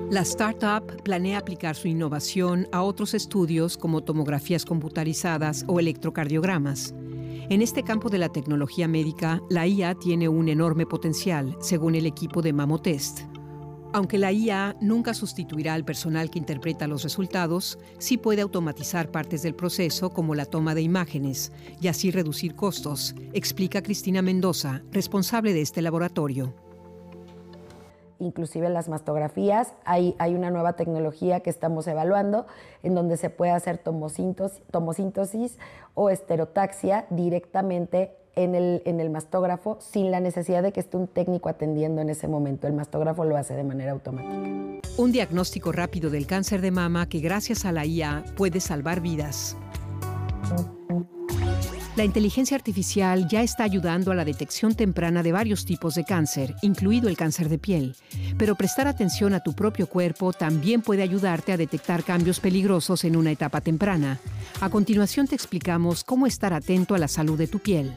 La startup planea aplicar su innovación a otros estudios como tomografías computarizadas o electrocardiogramas. En este campo de la tecnología médica, la IA tiene un enorme potencial, según el equipo de Mamotest. Aunque la IA nunca sustituirá al personal que interpreta los resultados, sí puede automatizar partes del proceso como la toma de imágenes y así reducir costos, explica Cristina Mendoza, responsable de este laboratorio. Inclusive en las mastografías hay una nueva tecnología que estamos evaluando en donde se puede hacer tomosíntesis o estereotaxia directamente en el mastógrafo sin la necesidad de que esté un técnico atendiendo en ese momento. El mastógrafo lo hace de manera automática. Un diagnóstico rápido del cáncer de mama que gracias a la IA puede salvar vidas. La inteligencia artificial ya está ayudando a la detección temprana de varios tipos de cáncer, incluido el cáncer de piel. Pero prestar atención a tu propio cuerpo también puede ayudarte a detectar cambios peligrosos en una etapa temprana. A continuación te explicamos cómo estar atento a la salud de tu piel.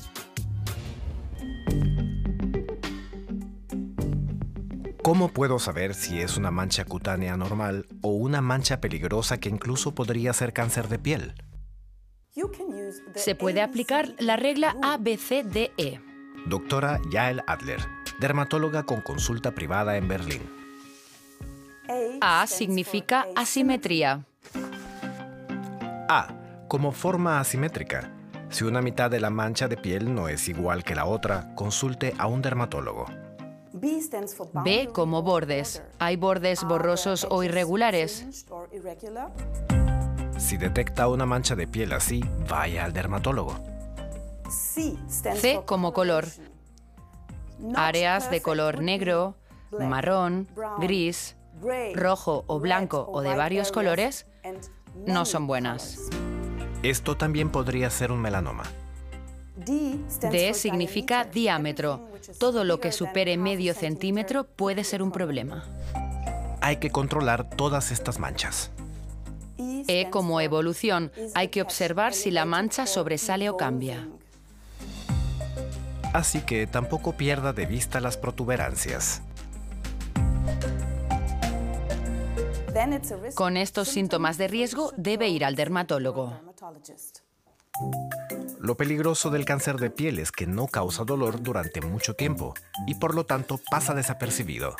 ¿Cómo puedo saber si es una mancha cutánea normal o una mancha peligrosa que incluso podría ser cáncer de piel? Se puede aplicar la regla ABCDE. Doctora Yael Adler, dermatóloga con consulta privada en Berlín. A significa asimetría. A, como forma asimétrica. Si una mitad de la mancha de piel no es igual que la otra, consulte a un dermatólogo. B como bordes. ¿Hay bordes borrosos o irregulares? Si detecta una mancha de piel así, vaya al dermatólogo. C como color. Áreas de color negro, marrón, gris, rojo o blanco o de varios colores no son buenas. Esto también podría ser un melanoma. D significa diámetro. Todo lo que supere medio centímetro puede ser un problema. Hay que controlar todas estas manchas. E como evolución. Hay que observar si la mancha sobresale o cambia. Así que tampoco pierda de vista las protuberancias. Con estos síntomas de riesgo, debe ir al dermatólogo. Lo peligroso del cáncer de piel es que no causa dolor durante mucho tiempo y por lo tanto pasa desapercibido.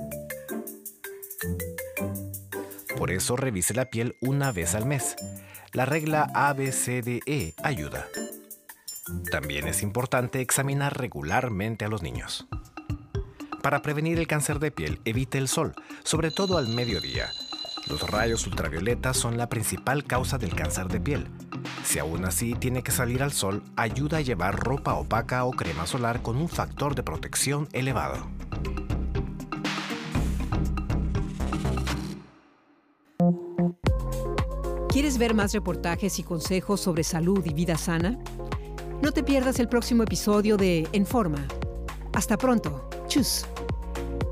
Por eso revise la piel una vez al mes. La regla ABCDE ayuda. También es importante examinar regularmente a los niños. Para prevenir el cáncer de piel, evite el sol, sobre todo al mediodía. Los rayos ultravioletas son la principal causa del cáncer de piel. Si aún así tiene que salir al sol, ayuda a llevar ropa opaca o crema solar con un factor de protección elevado. ¿Quieres ver más reportajes y consejos sobre salud y vida sana? No te pierdas el próximo episodio de En Forma. Hasta pronto. Tschüss.